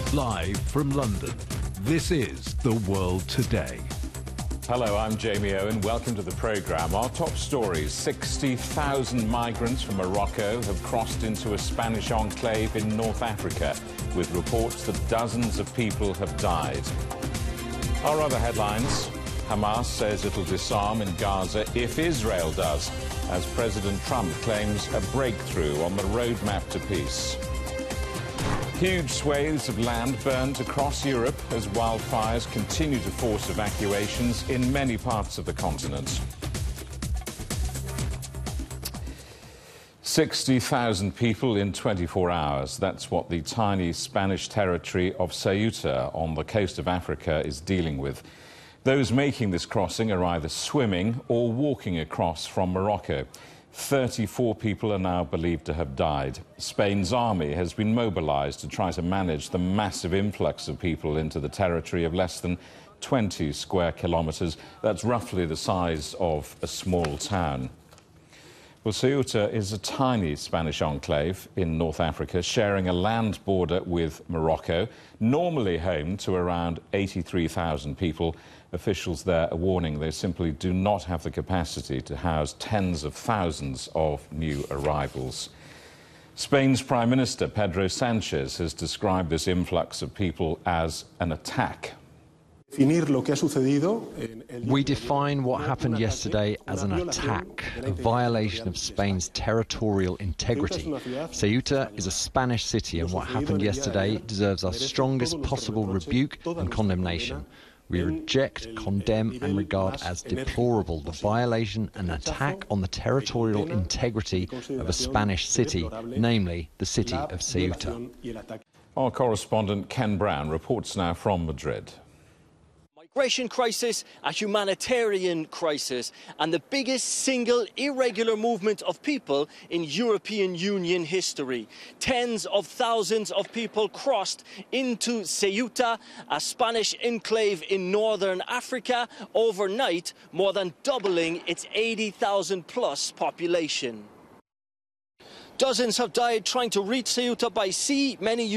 Live from London, this is The World Today. Hello, I'm Jamie Owen. Welcome to the programme. Our top stories: 60,000 migrants from Morocco have crossed into a Spanish enclave in North Africa, with reports that dozens of people have died. Our other headlines: Hamas says it'll disarm in Gaza if Israel does, as President Trump claims a breakthrough on the roadmap to peace. Huge swathes of land burned across Europe as wildfires continue to force evacuations in many parts of the continent. 60,000 people in 24 hours. That's what the tiny Spanish territory of Ceuta on the coast of Africa is dealing with. Those making this crossing are either swimming or walking across from Morocco. 34 people are now believed to have died. Spain's army has been mobilised to try to manage the massive influx of people into the territory of less than 20 square kilometres. That's roughly the size of a small town. Well, Ceuta is a tiny Spanish enclave in North Africa, sharing a land border with Morocco, normally home to around 83,000 people. Officials there are warning they simply do not have the capacity to house tens of thousands of new arrivals. Spain's Prime Minister, Pedro Sánchez, has described this influx of people as an attack. We define what happened yesterday as an attack, a violation of Spain's territorial integrity. Ceuta is a Spanish city, and what happened yesterday deserves our strongest possible rebuke and condemnation. We reject, condemn and regard as deplorable the violation and attack on the territorial integrity of a Spanish city, namely the city of Ceuta. Our correspondent Ken Brown reports now from Madrid. Migration crisis, a humanitarian crisis, and the biggest single irregular movement of people in European Union history. Tens of thousands of people crossed into Ceuta, a Spanish enclave in northern Africa, overnight, more than doubling its 80,000 plus population. Dozens have died trying to reach Ceuta by sea, many